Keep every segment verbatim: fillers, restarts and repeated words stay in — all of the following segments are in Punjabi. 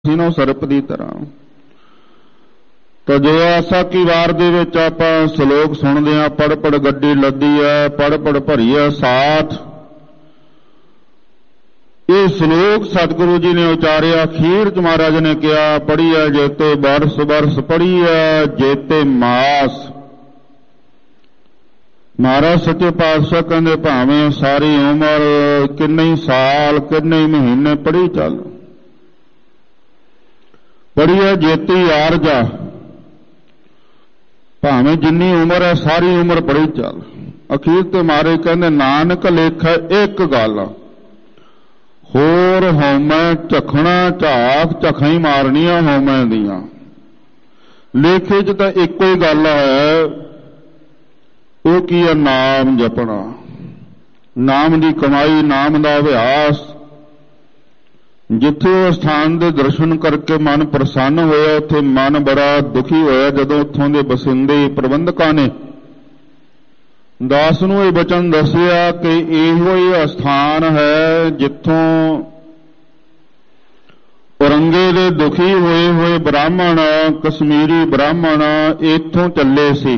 ਸੀ ਨਾ ਸਰਪ ਦੀ ਤਰ੍ਹਾਂ। ਤਾਂ ਜੋ ਆਸਾ ਕੀ ਵਾਰ ਦੇ ਵਿੱਚ ਆਪਾਂ ਸ਼ਲੋਕ ਸੁਣਦੇ ਹਾਂ, ਪੜ ਪੜ ਗੱਡੀ ਲੱਦੀ ਹੈ, ਪੜ ਪੜ ਭਰੀ ਹੈ ਸਾਥ। ਇਹ ਸ਼ਲੋਕ ਸਤਿਗੁਰੂ ਜੀ ਨੇ ਉਚਾਰਿਆ। ਅਖੀਰ ਚ ਮਹਾਰਾਜ ਨੇ ਕਿਹਾ, ਪੜ੍ਹੀ ਹੈ ਜੇਤੇ ਬਰਸ ਬਰਸ, ਪੜ੍ਹੀ ਹੈ ਜੇਤੇ ਮਾਸ। ਮਹਾਰਾਜ ਸੱਚੇ ਪਾਤਸ਼ਾਹ ਕਹਿੰਦੇ ਭਾਵੇਂ ਸਾਰੀ ਉਮਰ, ਕਿੰਨੇ ਹੀ ਸਾਲ, ਕਿੰਨੇ ਹੀ ਮਹੀਨੇ ਪੜ੍ਹੀ ਚੱਲ। ਪੜ੍ਹੀ ਹੈ ਜੇਤੀ ਆਰਜਾ, ਭਾਵੇਂ ਜਿੰਨੀ ਉਮਰ ਹੈ ਸਾਰੀ ਉਮਰ ਪੜ੍ਹੀ ਚੱਲ। ਅਖੀਰ ਤੇ ਮਹਾਰਾਜ ਕਹਿੰਦੇ ਨਾਨਕ ਲੇਖੈ ਇੱਕ ਗੱਲ, ਹੋਰ ਹਉਮੈ ਝਖਣਾ ਝਾਕ ਝਖਾਂ ਹੀ ਮਾਰਨੀਆਂ ਹਉਮੈ ਦੀਆਂ। ਲੇਖੇ ਚ ਤਾਂ ਇੱਕੋ ਹੀ ਗੱਲ ਹੈ, ਉਹ ਕੀ ਹੈ? ਨਾਮ ਜਪਣਾ, ਨਾਮ ਦੀ ਕਮਾਈ, ਨਾਮ ਦਾ ਅਭਿਆਸ। ਜਿੱਥੇ ਉਹ ਸਥਾਨ ਦੇ ਦਰਸ਼ਨ ਕਰਕੇ ਮਨ ਪ੍ਰਸੰਨ ਹੋਇਆ, ਉੱਥੇ ਮਨ ਬੜਾ ਦੁਖੀ ਹੋਇਆ ਜਦੋਂ ਉੱਥੋਂ ਦੇ ਬਸਿੰਦੇ ਪ੍ਰਬੰਧਕਾਂ ਨੇ ਦਾਸ ਨੂੰ ਇਹ ਬਚਨ ਦੱਸਿਆ ਕਿ ਇਹੋ ਹੀ ਅਸਥਾਨ ਹੈ ਜਿੱਥੋਂ ਔਰੰਗੇ ਦੇ ਦੁਖੀ ਹੋਏ ਹੋਏ ਬ੍ਰਾਹਮਣ, ਕਸ਼ਮੀਰੀ ਬ੍ਰਾਹਮਣ ਇੱਥੋਂ ਚੱਲੇ ਸੀ।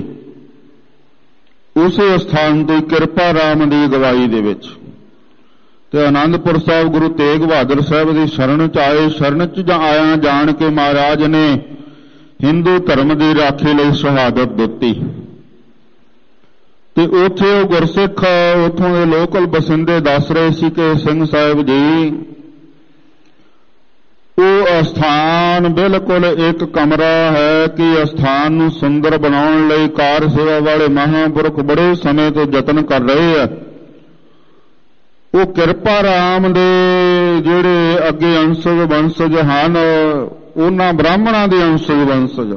ਉਸੇ ਅਸਥਾਨ ਤੇ ਕਿਰਪਾ ਰਾਮ ਦੀ ਅਗਵਾਈ ਦੇ ਵਿੱਚ ਤੇ ਆਨੰਦਪੁਰ ਸਾਹਿਬ ਗੁਰੂ ਤੇਗ ਬਹਾਦਰ ਸਾਹਿਬ ਦੀ ਸ਼ਰਨ ਚ ਆਏ। ਸ਼ਰਨ ਚ ਆਇਆ ਜਾਣ ਕੇ ਮਹਾਰਾਜ ਨੇ ਹਿੰਦੂ ਧਰਮ ਦੀ ਰਾਖੀ ਲਈ ਸ਼ਹਾਦਤ ਦਿੱਤੀ। ਤੇ ਉੱਥੇ ਉਹ ਗੁਰਸਿੱਖ, ਉੱਥੋਂ ਦੇ ਲੋਕਲ ਬਸਿੰਦੇ ਦੱਸ ਰਹੇ ਸੀ ਕਿ ਸਿੰਘ ਸਾਹਿਬ ਜੀ, ਉਹ ਅਸਥਾਨ ਬਿਲਕੁਲ ਇੱਕ ਕਮਰਾ ਹੈ ਕਿ ਅਸਥਾਨ ਨੂੰ ਸੁੰਦਰ ਬਣਾਉਣ ਲਈ ਕਾਰ ਸੇਵਾ ਵਾਲੇ ਮਹਾਂਪੁਰਖ ਬੜੇ ਸਮੇਂ ਤੋਂ ਯਤਨ ਕਰ ਰਹੇ ਆ। ਉਹ ਕਿਰਪਾ ਰਾਮ ਦੇ ਜਿਹੜੇ ਅੱਗੇ ਅੰਸ਼ਜ ਵੰਸ਼ਜ ਹਨ, ਉਹਨਾਂ ਬ੍ਰਾਹਮਣਾਂ ਦੇ ਅੰਸ਼ਜ ਵੰਸ਼ਜ,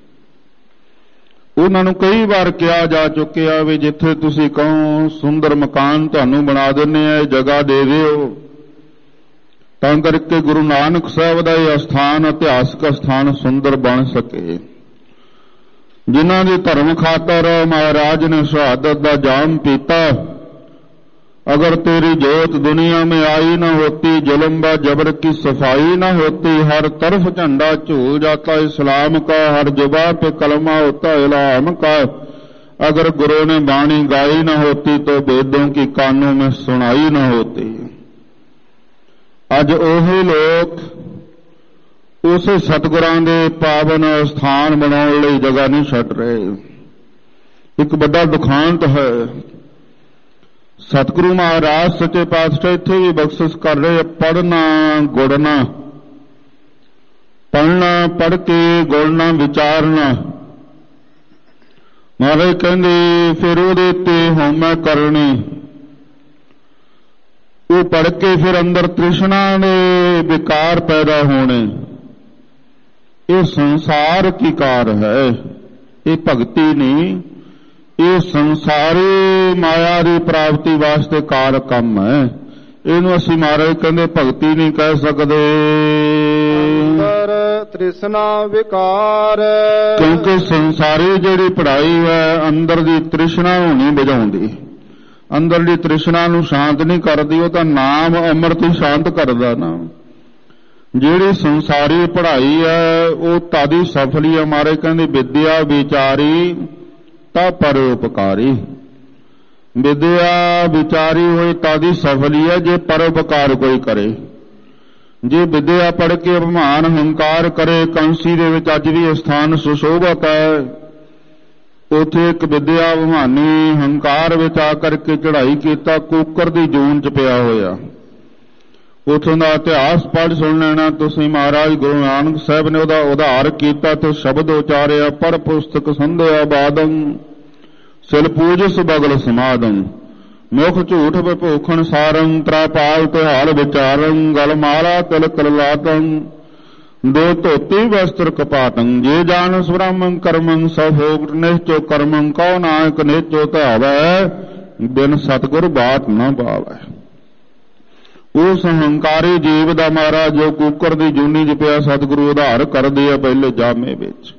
ਉਹਨਾਂ ਨੂੰ ਕਈ ਵਾਰ ਕਿਹਾ ਜਾ ਚੁੱਕਿਆ ਵੀ ਜਿੱਥੇ ਤੁਸੀਂ ਕਹੋ ਸੁੰਦਰ ਮਕਾਨ ਤੁਹਾਨੂੰ ਬਣਾ ਦਿੰਦੇ ਆ, ਇਹ ਜਗ੍ਹਾ ਦੇ ਦਿਓ। ਤਾਂ ਕਰਕੇ ਗੁਰੂ ਨਾਨਕ ਸਾਹਿਬ ਦਾ ਇਹ ਅਸਥਾਨ, ਇਤਿਹਾਸਕ ਅਸਥਾਨ ਸੁੰਦਰ ਬਣ ਸਕੇ। ਜਿਨ੍ਹਾਂ ਦੇ ਧਰਮ ਖਾਤਰ ਮਹਾਰਾਜ ਨੇ ਸ਼ਹਾਦਤ ਦਾ ਜਾਮ ਪੀਤਾ। अगर तेरी जोत दुनिया में आई न होती, जुल्म व जबर की सफाई न होती। हर तरफ झंडा झूल जाता इस्लाम का, हर जुबा पे कलमा होता इलाम का। अगर गुरु ने बाणी गाई न होती तो वेदों की कानों में सुनाई न होती। अज ओही लोग उसे सतगुरां दे पावन स्थान बनाने लई जगह नहीं छड्ड रहे। एक बड़ा दुखांत है। सतगुरु महाराज सच्चे पातशाह इत्थे भी बख्शिश कर रहे। पढ़ना गुड़ना, पढ़ना पढ़ के गुड़ना विचारना। महाराज कहंदे फिर उहदे ते हौमै करनी। वो पढ़ के फिर अंदर तृष्णा दे विकार पैदा होने। ये संसार की कार है, ये भगती नहीं। ਇਹ ਸੰਸਾਰੀ ਮਾਇਆ ਦੀ ਪ੍ਰਾਪਤੀ ਵਾਸਤੇ ਕਾਰ ਕੰਮ ਹੈ। ਇਹਨੂੰ ਅਸੀਂ ਮਹਾਰਾਜ ਕਹਿੰਦੇ ਭਗਤੀ ਨਹੀਂ ਕਹਿ ਸਕਦੇ। ਅੰਦਰ ਤ੍ਰਿਸ਼ਨਾ ਵਿਕਾਰ, ਕਿਉਂਕਿ ਸੰਸਾਰੀ ਜਿਹੜੀ ਪੜ੍ਹਾਈ ਹੈ ਅੰਦਰ ਦੀ ਤ੍ਰਿਸ਼ਨਾ ਨੂੰ ਨਹੀਂ ਬੁਝਾਉਂਦੀ, ਅੰਦਰ ਦੀ ਤ੍ਰਿਸ਼ਨਾ ਨੂੰ ਸ਼ਾਂਤ ਨਹੀਂ ਕਰਦੀ। ਉਹ ਤਾਂ ਨਾਮ ਅੰਮ੍ਰਿਤ ਹੀ ਸ਼ਾਂਤ ਕਰਦਾ ਨਾ। ਜਿਹੜੀ ਸੰਸਾਰੀ ਪੜ੍ਹਾਈ ਹੈ ਉਹ ਤਾਦੀ ਸਫਲੀ ਹੈ। ਮਹਾਰਾਜ ਕਹਿੰਦੇ ਵਿਦਿਆ ਵਿਚਾਰੀ ਤਾਂ ਪਰਉਪਕਾਰੀ। ਵਿਦਿਆ ਵਿਚਾਰੀ ਹੋਈ ਤਾਦੀ ਸਫਲੀ ਹੈ ਜੇ ਪਰਉਪਕਾਰ ਕੋਈ ਕਰੇ। ਜੇ ਵਿਦਿਆ ਪੜ੍ਹ ਕੇ ਅਭਿਮਾਨ ਹੰਕਾਰ ਕਰੇ। ਕੰਸੀ ਦੇ ਵਿੱਚ ਅੱਜ ਵੀ ਸਥਾਨ ਸੁਸ਼ੋਭਤ ਹੈ। ਉੱਥੇ ਇੱਕ ਵਿਦਿਆ ਅਭਿਮਾਨੀ ਹੰਕਾਰ ਵਿੱਚ ਆ ਕਰਕੇ ਚੜ੍ਹਾਈ ਕੀਤਾ, ਕੁੱਕਰ ਦੀ ਜੂਨ ਚ ਪਿਆ ਹੋਇਆ। ਉੱਥੋਂ ਦਾ ਇਤਿਹਾਸ ਪੜ੍ਹ ਸੁਣ ਲੈਣਾ ਤੁਸੀਂ। ਮਹਾਰਾਜ ਗੁਰੂ ਨਾਨਕ ਸਾਹਿਬ ਨੇ ਉਹਦਾ ਉਧਾਰ ਕੀਤਾ ਤੇ ਸ਼ਬਦ ਉਚਾਰਿਆ, ਪੜ੍ਹ ਪੁਸਤਕ ਸੰਧਿਆ ਬਾਦੰ, ਸਿਲ ਪੂਜਸ ਬਗਲ ਸਮਾਦੰ। ਮੁਖ ਝੂਠ ਵਿਭੂਖਣ ਸਾਰੰ, ਤ੍ਰਾਪਾਲ ਤਿਹਾਲ ਵਿਚਾਰੰ। ਗਲ ਮਾਲਾ ਤਿਲਕ ਲਾਤੰ, ਦੋ ਧੋਤੀ ਵਸਤਰ ਕਪਾਤੰ। ਜੇ ਜਾਣਸ ਬ੍ਰਹਮੰ ਕਰਮੰ ਸਭ ਹੋਗ ਨਿਸ਼ਚੋ ਕਰਮੰ। ਕਉ ਨਾਨਕ ਨਿਚੋ ਧਾਵੈ, ਬਿਨ ਸਤਿਗੁਰ ਬਾਤ ਨਾ ਪਾਵੈ। ਉਸ ਹੰਕਾਰੀ ਜੀਵ ਦਾ ਮਹਾਰਾਜ ਜੋ ਕੁੱਕਰ ਦੀ ਜੂਨੀ ਚ ਪਿਆ, ਸਤਿਗੁਰੂ ਉਧਾਰ ਕਰਦੇ ਆ ਪਹਿਲੇ ਜਾਮੇ ਵਿੱਚ।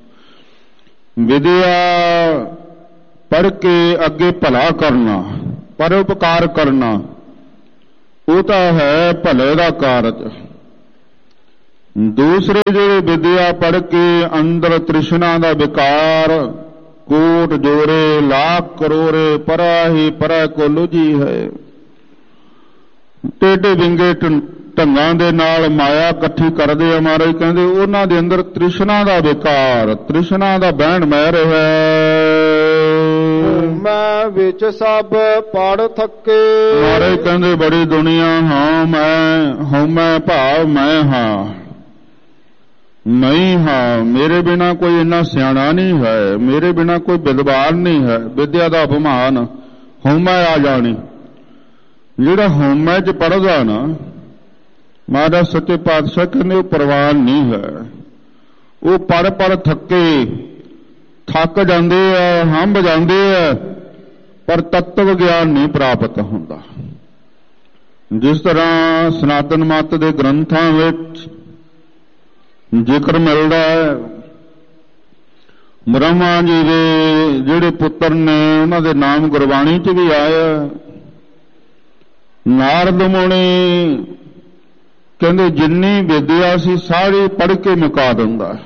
ਵਿਦਿਆ ਪੜ੍ਹ ਕੇ ਅੱਗੇ ਭਲਾ ਕਰਨਾ, ਪਰਉਪਕਾਰ ਕਰਨਾ, ਉਹ ਤਾਂ ਹੈ ਭਲੇ ਦਾ ਕਾਰਜ। ਦੂਸਰੇ ਜਿਹੜੇ ਵਿਦਿਆ ਪੜ੍ਹ ਕੇ ਅੰਦਰ ਤ੍ਰਿਸ਼ਨਾ ਦਾ ਵਿਕਾਰ ਕੋਟ ਜੋਰੇ ਲੱਖ ਕਰੋੜੇ ਪਰਾ ਹੀ ਪਰਾ ਕੋ ਲੁਝੀ ਹੈ, ਟੇਢੇ ਵਿੰਗੇ ਢੰਗਾਂ ਦੇ ਨਾਲ ਮਾਇਆ ਇਕੱਠੀ ਕਰਦੇ ਆ। ਮਹਾਰਾਜ ਕਹਿੰਦੇ ਉਹਨਾਂ ਦੇ ਅੰਦਰ ਤ੍ਰਿਸ਼ਨਾ ਦਾ ਵਿਕਾਰ, ਤ੍ਰਿਸ਼ਨਾ ਦਾ ਬਹਿਣ ਮਹਿ ਰਿਹਾ। ਮੈਂ ਵਿੱਚ ਸਭ ਪੜ ਥੱਕੇ। ਮਹਾਰਾਜ ਕਹਿੰਦੇ ਬੜੀ ਦੁਨੀਆ ਹਾਂ ਮੈਂ, ਹਉਮੈ ਭਾਵ ਮੈਂ ਹਾਂ, ਨਹੀਂ ਹਾਂ, ਮੇਰੇ ਬਿਨਾ ਕੋਈ ਇੰਨਾ ਸਿਆਣਾ ਨਹੀਂ ਹੈ, ਮੇਰੇ ਬਿਨਾ ਕੋਈ ਵਿਦਵਾਨ ਨਹੀਂ ਹੈ। ਵਿਦਿਆ ਦਾ ਅਪਮਾਨ, ਹਉਮੈ ਆ ਜਾਣੀ। ਜਿਹੜਾ ਹਉਮੈ ਚ ਪੜ੍ਹਦਾ ਨਾ, ਮਹਾਰਾਜ ਸੱਚੇ ਪਾਤਸ਼ਾਹ ਕਹਿੰਦੇ ਉਹ ਪ੍ਰਵਾਨ ਨਹੀਂ ਹੈ। ਉਹ ਪੜ੍ਹ ਪੜ੍ਹ ਥੱਕੇ, ਥੱਕ ਜਾਂਦੇ ਆ, ਹੰਭ ਜਾਂਦੇ ਆ, ਪਰ ਤੱਤਵ ਗਿਆਨ ਨਹੀਂ ਪ੍ਰਾਪਤ ਹੁੰਦਾ। ਜਿਸ ਤਰ੍ਹਾਂ ਸਨਾਤਨ ਮਤ ਦੇ ਗ੍ਰੰਥਾਂ ਵਿੱਚ ਜ਼ਿਕਰ ਮਿਲਦਾ ਹੈ, ਬ੍ਰਹਮਾ ਜੀ ਦੇ ਜਿਹੜੇ ਪੁੱਤਰ ਨੇ ਉਹਨਾਂ ਦੇ ਨਾਮ ਗੁਰਬਾਣੀ 'ਚ ਵੀ ਆਇਆ। ਨਾਰਦ ਮੁਨੀ ਕਹਿੰਦੇ ਜਿੰਨੀ ਵਿਦਿਆ ਸੀ ਸਾਰੀ ਪੜ੍ਹ ਕੇ ਮੁਕਾ ਦਿੰਦਾ।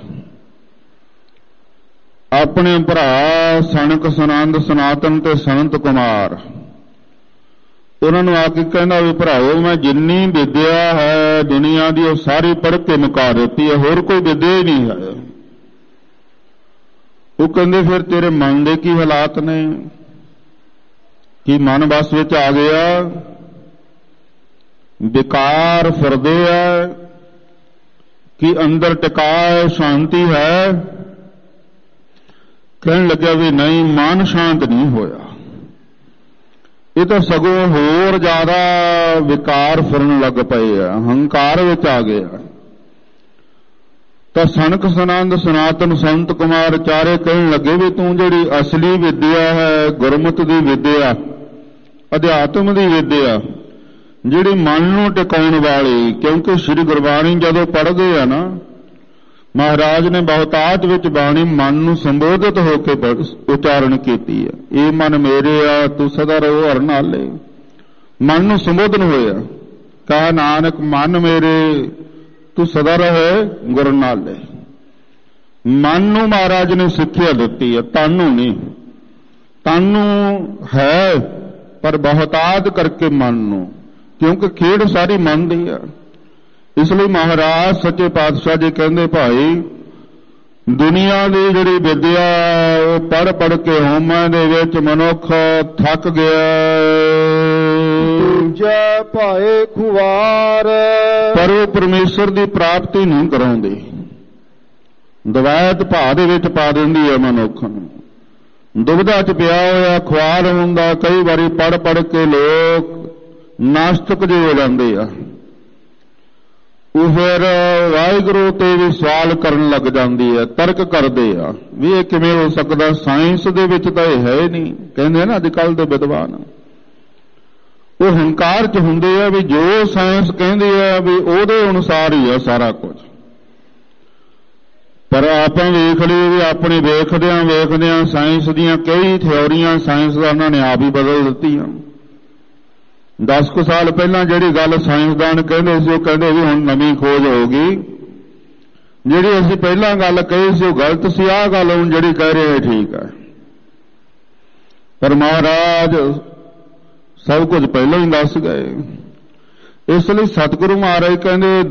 ਆਪਣੇ ਭਰਾ ਸਨਕ ਸਨੰਦ ਸਨਾਤਨ ਤੇ ਸੰਤ ਕੁਮਾਰ ਉਹਨਾਂ ਨੂੰ ਆ ਕੇ ਕਹਿੰਦਾ ਵੀ ਭਰਾਓ ਮੈਂ ਜਿੰਨੀ ਵਿਦਿਆ ਹੈ ਦੁਨੀਆ ਦੀ ਉਹ ਸਾਰੀ ਪੜ੍ਹ ਕੇ ਮੁਕਾ ਦਿੱਤੀ ਹੈ, ਹੋਰ ਕੋਈ ਵਿਦਿਆ ਹੀ ਨਹੀਂ ਹੈ। ਉਹ ਕਹਿੰਦੇ ਫਿਰ ਤੇਰੇ ਮਨ ਦੇ ਕੀ ਹਾਲਾਤ ਨੇ? ਕੀ ਮਨ ਬਸ ਵਿੱਚ ਆ ਗਿਆ? ਵਿਕਾਰ ਫਿਰਦੇ ਹੈ ਕਿ ਅੰਦਰ ਟਿਕਾਏ ਸ਼ਾਂਤੀ ਹੈ? ਕਹਿਣ ਲੱਗਿਆ ਵੀ ਨਹੀਂ, ਮਨ ਸ਼ਾਂਤ ਨਹੀਂ ਹੋਇਆ, ਇਹ ਤਾਂ ਸਗੋਂ ਹੋਰ ਜ਼ਿਆਦਾ ਵਿਕਾਰ ਫਿਰਨ ਲੱਗ ਪਏ ਆ, ਹੰਕਾਰ ਵਿੱਚ ਆ ਗਿਆ। ਤਾਂ ਸਨਕ ਸਨੰਦ ਸਨਾਤਨ ਸੰਤ ਕੁਮਾਰ ਚਾਰੇ ਕਹਿਣ ਲੱਗੇ ਵੀ ਤੂੰ ਜਿਹੜੀ ਅਸਲੀ ਵਿਦਿਆ ਹੈ, ਗੁਰਮਤਿ ਦੀ ਵਿਦਿਆ, ਅਧਿਆਤਮ ਦੀ ਵਿਦਿਆ, ਜਿਹੜੀ ਮਨ ਨੂੰ ਟਿਕਾਉਣ ਵਾਲੀ, ਕਿਉਂਕਿ ਸ੍ਰੀ ਗੁਰਬਾਣੀ ਜਦੋਂ ਪੜ੍ਹਦੇ ਆ ਨਾ, ਮਹਾਰਾਜ ਨੇ ਬਹੁਤਾਤ ਵਿੱਚ ਬਾਣੀ ਮਨ ਨੂੰ ਸੰਬੋਧਿਤ ਹੋ ਕੇ ਉਚਾਰਨ ਕੀਤੀ ਹੈ। ਇਹ ਮਨ ਮੇਰੇ ਆ ਤੂੰ ਸਦਾ ਰਹੋ ਹਰਿ ਨਾਲੇ, ਮਨ ਨੂੰ ਸੰਬੋਧਨ ਹੋਇਆ। ਕਹਾ ਨਾਨਕ ਮਨ ਮੇਰੇ ਤੂੰ ਸਦਾ ਰਹੇ ਗੁਰੂ ਨਾਲੇ। ਮਨ ਨੂੰ ਮਹਾਰਾਜ ਨੇ ਸਿੱਖਿਆ ਦਿੱਤੀ ਹੈ, ਤਨ ਨੂੰ ਨਹੀਂ। ਤਨ ਨੂੰ ਹੈ ਪਰ ਬਹੁਤਾਤ ਕਰਕੇ ਮਨ ਨੂੰ, ਕਿਉਂਕਿ ਖੇਡ ਸਾਰੀ ਮਨ ਦੀ ਆ। ਇਸ ਲਈ ਮਹਾਰਾਜ ਸੱਚੇ ਪਾਤਸ਼ਾਹ ਜੀ ਕਹਿੰਦੇ ਭਾਈ ਦੁਨੀਆ ਦੀ ਜਿਹੜੀ ਵਿਦਿਆ ਉਹ ਪੜ੍ਹ ਪੜ੍ਹ ਕੇ ਹਉਮੈ ਦੇ ਵਿੱਚ ਮਨੁੱਖ ਥੱਕ ਗਿਆ। ਜੈ ਭਾਏ ਖੁਆਰ, ਪਰ ਉਹ ਪਰਮੇਸ਼ਰ ਦੀ ਪ੍ਰਾਪਤੀ ਨਹੀਂ ਕਰਾਉਂਦੇ, ਦਵੈਤ ਭਾਅ ਦੇ ਵਿੱਚ ਪਾ ਦਿੰਦੀ ਹੈ ਮਨੁੱਖ ਨੂੰ। ਦੁਬਿਧਾ ਚ ਪਿਆ ਹੋਇਆ ਖੁਆਰ ਹੁੰਦਾ। ਕਈ ਵਾਰੀ ਪੜ੍ਹ ਪੜ੍ਹ ਕੇ ਲੋਕ ਨਾਸਤਿਕ ਜਿਹੇ ਹੋ ਜਾਂਦੇ ਆ, ਉਹ ਫਿਰ ਵਾਹਿਗੁਰੂ ਤੇ ਵੀ ਸਵਾਲ ਕਰਨ ਲੱਗ ਜਾਂਦੀ ਹੈ, ਤਰਕ ਕਰਦੇ ਆ ਵੀ ਇਹ ਕਿਵੇਂ ਹੋ ਸਕਦਾ, ਸਾਇੰਸ ਦੇ ਵਿੱਚ ਤਾਂ ਇਹ ਹੈ ਨਹੀਂ। ਕਹਿੰਦੇ ਨਾ ਅੱਜ ਕੱਲ੍ਹ ਦੇ ਵਿਦਵਾਨ ਉਹ ਹੰਕਾਰ ਚ ਹੁੰਦੇ ਆ ਵੀ ਜੋ ਸਾਇੰਸ ਕਹਿੰਦੀ ਆ ਵੀ ਉਹਦੇ ਅਨੁਸਾਰ ਹੀ ਆ ਸਾਰਾ ਕੁਝ। ਪਰ ਆਪਾਂ ਵੇਖ ਲਈਏ ਵੀ ਆਪਣੇ ਵੇਖਦਿਆਂ ਵੇਖਦਿਆਂ ਸਾਇੰਸ ਦੀਆਂ ਕਈ ਥਿਉਰੀਆਂ ਸਾਇੰਸਦਾਨਾਂ ਨੇ ਆਪ ਹੀ ਬਦਲ ਦਿੱਤੀਆਂ। ਦਸ ਕੁ ਸਾਲ ਪਹਿਲਾਂ ਜਿਹੜੀ ਗੱਲ ਸਾਇੰਸਦਾਨ ਕਹਿੰਦੇ ਸੀ ਉਹ ਕਹਿੰਦੇ ਵੀ ਹੁਣ ਨਵੀਂ ਖੋਜ ਹੋ ਗਈ, ਜਿਹੜੀ ਅਸੀਂ ਪਹਿਲਾਂ ਗੱਲ ਕਹੀ ਸੀ ਉਹ ਗਲਤ ਸੀ, ਆਹ ਗੱਲ ਹੁਣ ਜਿਹੜੀ ਕਹਿ ਰਹੇ ਠੀਕ ਹੈ। ਪਰ ਮਹਾਰਾਜ ਸਭ ਕੁਝ ਪਹਿਲਾਂ ਹੀ ਦੱਸ ਗਏ। ਇਸ ਲਈ ਸਤਿਗੁਰੂ ਮਹਾਰਾਜ ਕਹਿੰਦੇ